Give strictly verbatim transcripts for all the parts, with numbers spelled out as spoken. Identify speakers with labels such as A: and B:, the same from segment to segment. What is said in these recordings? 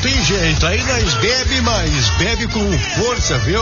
A: tem jeito. Aí nós bebe, mas bebe com força, viu?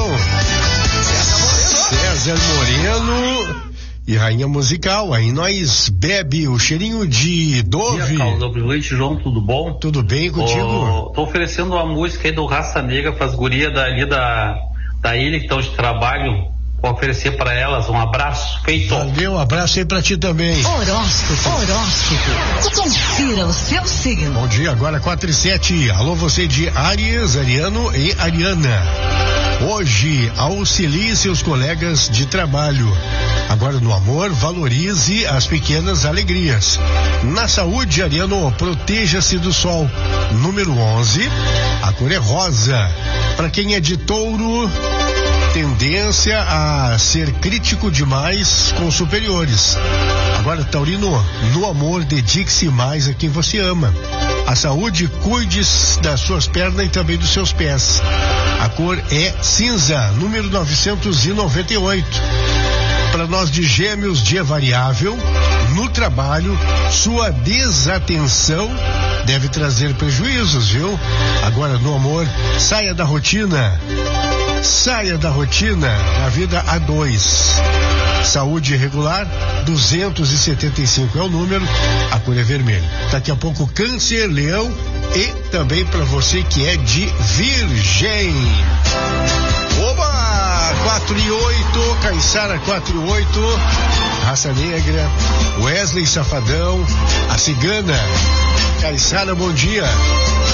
A: César Moreno e Rainha Musical. Aí nós bebe o cheirinho de Dove.
B: Boa noite, João, tudo bom?
A: Tudo bem contigo?
B: Oh, tô oferecendo uma música aí do Raça Negra para as gurias dali da, da ilha que estão de trabalho. Vou oferecer para elas um abraço feito.
A: Valeu, um abraço aí pra ti também.
C: Horóscopo, horóscopo. Confira o seu signo.
A: Bom dia, agora quatro e sete. Alô, você de Áries, Ariano e Ariana. Hoje, auxilie seus colegas de trabalho. Agora no amor, valorize as pequenas alegrias. Na saúde, Ariano, proteja-se do sol. Número onze, a cor é rosa. Para quem é de Touro, tendência a ser crítico demais com superiores. Agora, Taurino, no amor, dedique-se mais a quem você ama. A saúde, cuide das suas pernas e também dos seus pés. A cor é cinza, número novecentos e noventa e oito. Para nós de Gêmeos, dia variável. No trabalho, sua desatenção deve trazer prejuízos, viu? Agora, no amor, saia da rotina. Saia da rotina, na vida a dois. Saúde regular, duzentos e setenta e cinco é o número, a cor é vermelha. Daqui a pouco, Câncer, Leão e também para você que é de Virgem. Oba! quatro e oito, Caiçara quatro e oito, Raça Negra, Wesley Safadão, a Cigana. Caiçara, bom dia.